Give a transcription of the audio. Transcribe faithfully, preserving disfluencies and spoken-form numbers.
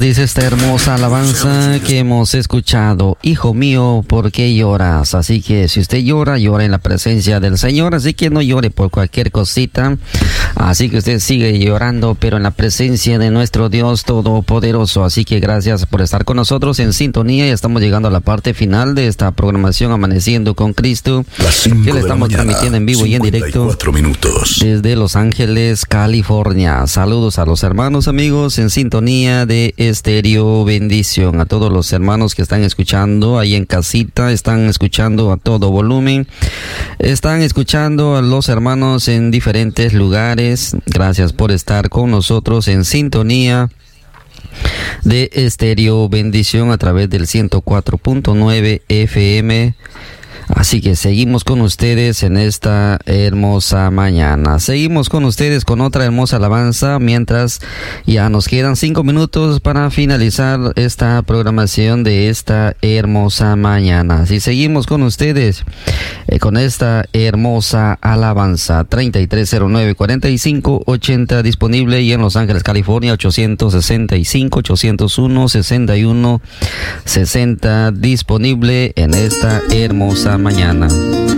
dice esta hermosa alabanza que hemos escuchado. Hijo mío, ¿por qué lloras? Así que si usted llora, llora en la presencia del Señor, así que no llore por cualquier cosita. Así que usted sigue llorando, pero en la presencia de nuestro Dios Todopoderoso. Así que gracias por estar con nosotros en sintonía. Ya estamos llegando a la parte final de esta programación Amaneciendo con Cristo, que le estamos transmitiendo en vivo y en directo minutos. desde Los Ángeles, California. Saludos a los hermanos amigos en sintonía de Estéreo Bendición. A todos los hermanos que están escuchando ahí en casita, están escuchando a todo volumen. Están escuchando a los hermanos en diferentes lugares. Gracias por estar con nosotros en sintonía de Estéreo Bendición a través del ciento cuatro punto nueve F M. Así que seguimos con ustedes en esta hermosa mañana. Seguimos con ustedes con otra hermosa alabanza, mientras ya nos quedan cinco minutos para finalizar esta programación de esta hermosa mañana. Así seguimos con ustedes eh, con esta hermosa alabanza. treinta y tres cero nueve cuarenta y cinco ochenta disponible, y en Los Ángeles, California, ochocientos sesenta y cinco ochocientos uno sesenta y uno sesenta disponible en esta hermosa mañana.